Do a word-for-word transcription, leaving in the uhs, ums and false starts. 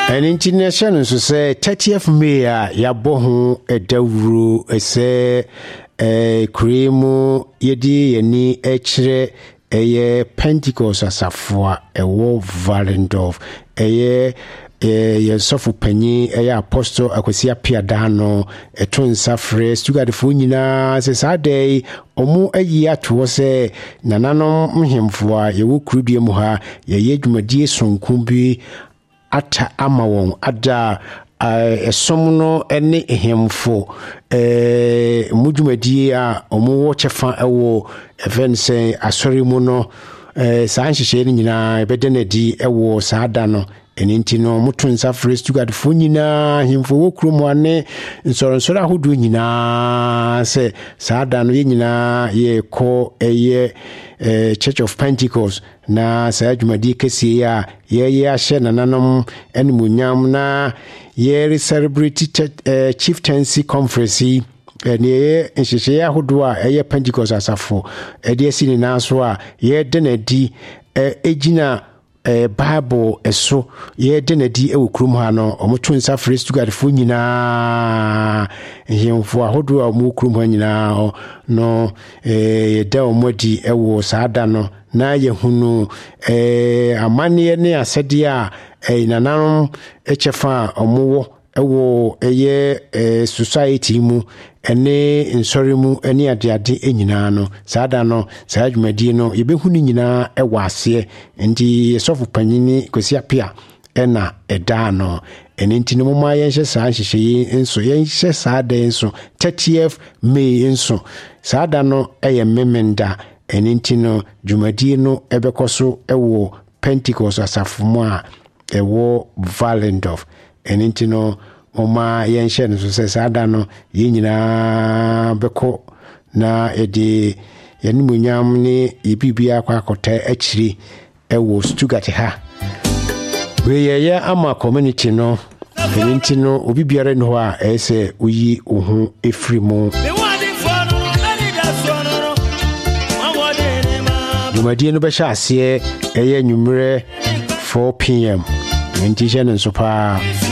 And international so say thirtieth May ya bohu edawuru ese eh kremu yedi yani echre eye Pentecost asafo ewo Valendorf eye ye sofu panyi eye apostle akwasi apiada no etonsa frɛ stugadefo nyina se sadai omu ayi ato se nananom mhemfo a yewo kurudie mu ha ye yedwumadie sonku bi ata ama won ada esom no ene ehemfo eh mudwumadie a omu wo chefa ewo evense asori mu no eh saa nhyehyɛ ni nyina bedenadi ewo saada no eninti no mutunsa fresh to God fo nyina himfo wo kromo ane nsoro ahodo nyina se saada no nyina ye ko eye eh, Church of Pentecost na saa dwumadi kese ya ye ye ahye nananom animunyam na ye celebrate uh, chieftaincy conference ene nhyehyɛ ahodo a eye Pentecost asafo ede asini na so a ye denadi ejina eh Bible eso ye denadi ewo krum ha no omotunsa fresh to God fo nyina hemfo ahodo a omo krum ha nyina no eh yeda omodi ewo saada no na yehunu eh amane ne asede a eh nananom echefa omowo ewo eye eh, society mu ene nsori mu ene adeade enyina no saada no saa dwumadi no yebehunu nyina ewa ase ndi sofu panyini kwasi apia ena eda no ene ntini mo ma yenhye saa hyehyeye enso yenhye saada enso thirtieth May enso saada no eye memenda ene ntino dwumadi no ebekoso ewo Pentecost asafomu a ewo Valendorf ene ntino oma yenhye no so saada no ye nyina beko na ede yanimunyam ne ibibia kwa akota akiri ewo Stuttgart ha we ye ama community no enti no obi biara no a ese uyi ohu efri mu dwumadi no be sha ase eye nwumre four p m enti je no so pa